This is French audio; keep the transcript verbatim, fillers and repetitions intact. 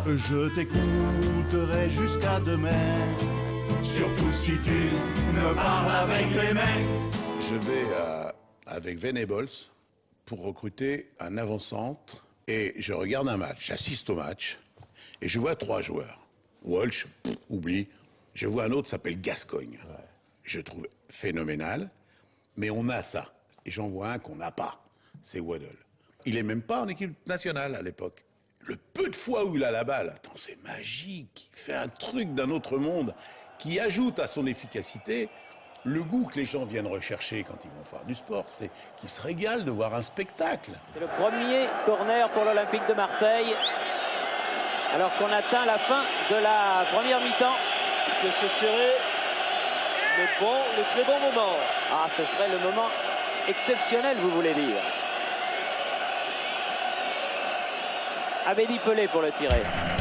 Je t'écouterai jusqu'à demain, surtout si tu me parles avec les mains. Je vais euh, avec Venables pour recruter un avant-centre et je regarde un match, j'assiste au match et je vois trois joueurs. Walsh, pff, oublie. Je vois un autre, s'appelle Gascogne. Ouais. Je trouve phénoménal, mais on a ça. Et j'en vois un qu'on n'a pas, c'est Waddle. Il est même pas en équipe nationale à l'époque. Le peu de fois où il a la balle, attends, c'est magique. Il fait un truc d'un autre monde qui ajoute à son efficacité le goût que les gens viennent rechercher quand ils vont faire du sport. C'est qu'ils se régalent de voir un spectacle. C'est le premier corner pour l'Olympique de Marseille. Alors qu'on atteint la fin de la première mi-temps. Que ce serait le bon, le très bon moment. Ah, ce serait le moment exceptionnel, vous voulez dire. Abedi Pelé pour le tirer.